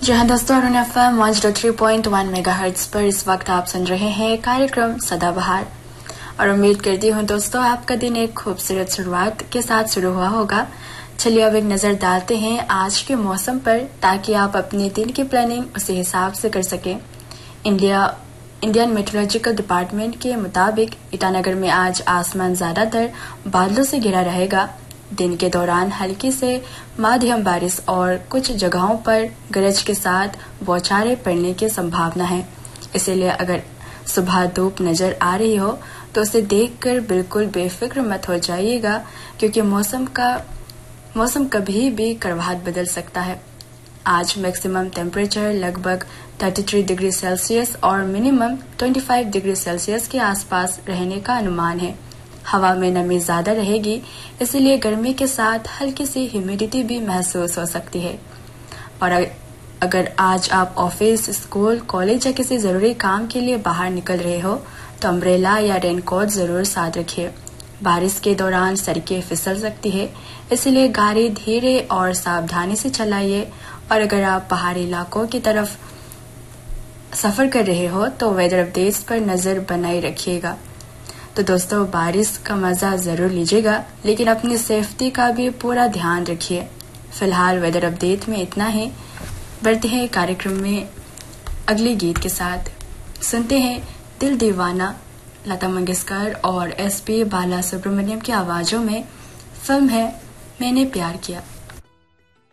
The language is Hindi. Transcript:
जी हाँ दोस्तों, अरुण FM 103.1 मेगाहर्ट्ज पर इस वक्त आप सुन रहे हैं कार्यक्रम सदाबहार और उम्मीद करती हूँ दोस्तों आपका दिन एक खूबसूरत शुरुआत के साथ शुरू हुआ होगा। चलिए अब एक नजर डालते हैं आज के मौसम पर ताकि आप अपने दिन की प्लानिंग उसी हिसाब से कर सकें। इंडियन मेट्रोलॉजिकल डिपार्टमेंट के मुताबिक ईटानगर में आज आसमान ज्यादातर बादलों से घिरा रहेगा। दिन के दौरान हल्की से मध्यम बारिश और कुछ जगहों पर गरज के साथ बौछारें पड़ने की संभावना है। इसीलिए अगर सुबह धूप नजर आ रही हो तो उसे देखकर बिल्कुल बेफिक्र मत हो जाइएगा, क्योंकि मौसम कभी भी करवट बदल सकता है। आज मैक्सिमम टेम्परेचर लगभग 33 डिग्री सेल्सियस और मिनिमम 25 डिग्री सेल्सियस के आसपास रहने का अनुमान है। हवा में नमी ज्यादा रहेगी, इसलिए गर्मी के साथ हल्की सी ह्यूमिडिटी भी महसूस हो सकती है। और अगर आज आप ऑफिस, स्कूल, कॉलेज या किसी जरूरी काम के लिए बाहर निकल रहे हो तो अम्ब्रेला या रेनकोट जरूर साथ रखिए। बारिश के दौरान सड़कें फिसल सकती है, इसलिए गाड़ी धीरे और सावधानी से चलाइए। और अगर आप पहाड़ी इलाकों की तरफ सफर कर रहे हो तो वेदर अपडेट्स पर नजर बनाए रखिएगा। तो दोस्तों, बारिश का मजा जरूर लीजिएगा, लेकिन अपनी सेफ्टी का भी पूरा ध्यान रखिए। फिलहाल वेदर अपडेट में इतना ही। बढ़ते हैं कार्यक्रम में अगले गीत के साथ। सुनते हैं दिल दीवाना, लता मंगेशकर और SP बाला सुब्रमण्यम की आवाजों में। फिल्म है मैंने प्यार किया।